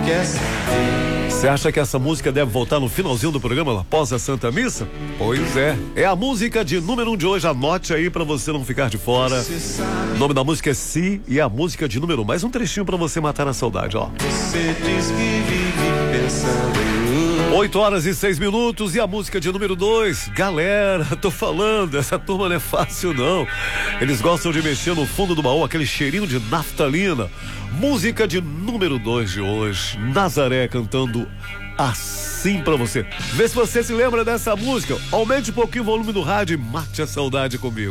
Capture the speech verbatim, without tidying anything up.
quer saber. Você acha que essa música deve voltar no finalzinho do programa, após a Santa Missa? Pois é, é a música de número um de hoje, anote aí pra você não ficar de fora. O nome da música é Si e é a música de número um. Mais um trechinho pra você matar a saudade, ó. Você diz que vive pensando em mim. oito horas e seis minutos e a música de número dois. Galera, tô falando, essa turma não é fácil não. Eles gostam de mexer no fundo do baú, aquele cheirinho de naftalina. Música de número dois de hoje, Nazaré cantando Assim pra você. Vê se você se lembra dessa música. Aumente um pouquinho o volume do rádio e mate a saudade comigo.